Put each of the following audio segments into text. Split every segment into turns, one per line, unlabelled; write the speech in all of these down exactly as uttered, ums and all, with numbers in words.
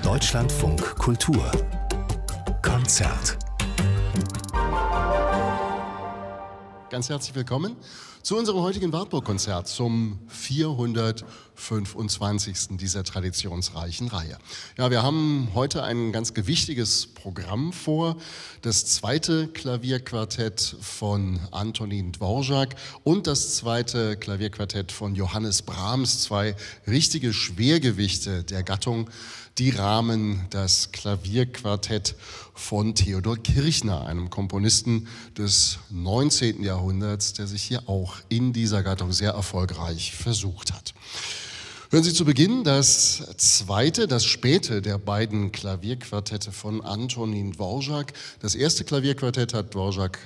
Deutschlandfunk Kultur Konzert.
Ganz herzlich willkommen zu unserem heutigen Wartburg-Konzert zum vierhundertfünfundzwanzigsten dieser traditionsreichen Reihe. Ja, wir haben heute ein ganz gewichtiges Programm vor. Das zweite Klavierquartett von Antonín Dvořák und das zweite Klavierquartett von Johannes Brahms, zwei richtige Schwergewichte der Gattung. Die rahmen das Klavierquartett von Theodor Kirchner, einem Komponisten des neunzehnten Jahrhunderts, der sich hier auch in dieser Gattung sehr erfolgreich versucht hat. Hören Sie zu Beginn das zweite, das späte der beiden Klavierquartette von Antonín Dvořák. Das erste Klavierquartett hat Dvořák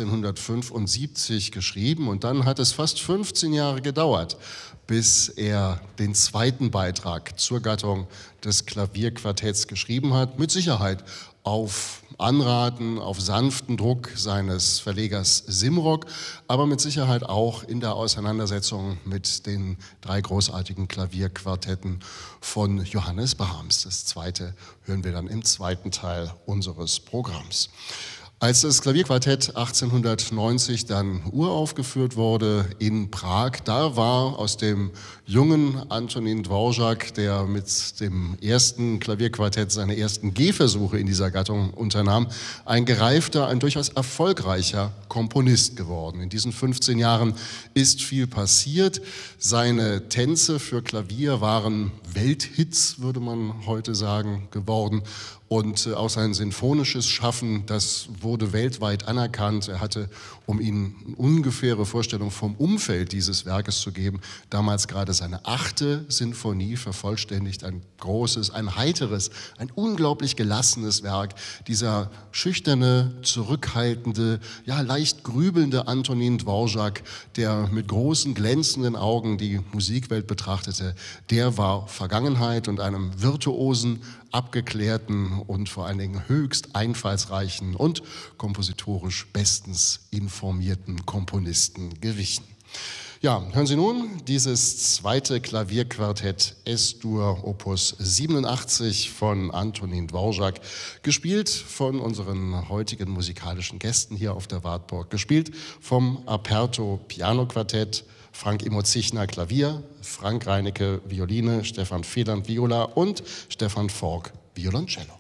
achtzehnhundertfünfundsiebzig geschrieben und dann hat es fast fünfzehn Jahre gedauert, bis er den zweiten Beitrag zur Gattung des Klavierquartetts geschrieben hat, mit Sicherheit auf Anraten, auf sanften Druck seines Verlegers Simrock, aber mit Sicherheit auch in der Auseinandersetzung mit den drei großartigen Klavierquartetten von Johannes Brahms. Das zweite hören wir dann im zweiten Teil unseres Programms. Als das Klavierquartett achtzehnhundertneunzig dann uraufgeführt wurde in Prag, da war aus dem jungen Antonín Dvořák, der mit dem ersten Klavierquartett seine ersten Gehversuche in dieser Gattung unternahm, ein gereifter, ein durchaus erfolgreicher Komponist geworden. In diesen fünfzehn Jahren ist viel passiert. Seine Tänze für Klavier waren Welthits, würde man heute sagen, geworden. Und auch sein sinfonisches Schaffen, das wurde weltweit anerkannt. Er hatte, um Ihnen eine ungefähre Vorstellung vom Umfeld dieses Werkes zu geben, damals gerade seine achte Sinfonie vervollständigt. Ein großes, ein heiteres, ein unglaublich gelassenes Werk. Dieser schüchterne, zurückhaltende, ja leicht grübelnde Antonín Dvořák, der mit großen, glänzenden Augen die Musikwelt betrachtete, der war Vergangenheit und einem virtuosen, abgeklärten und vor allen Dingen höchst einfallsreichen und kompositorisch bestens informierten Komponisten gewichen. Ja, hören Sie nun dieses zweite Klavierquartett Es-Dur Opus siebenundachtzig von Antonín Dvořák, gespielt von unseren heutigen musikalischen Gästen hier auf der Wartburg, gespielt vom Aperto Piano Quartett, Frank Immo Zichner Klavier, Frank Reinecke Violine, Stefan Fehland Viola und Stefan Fork Violoncello.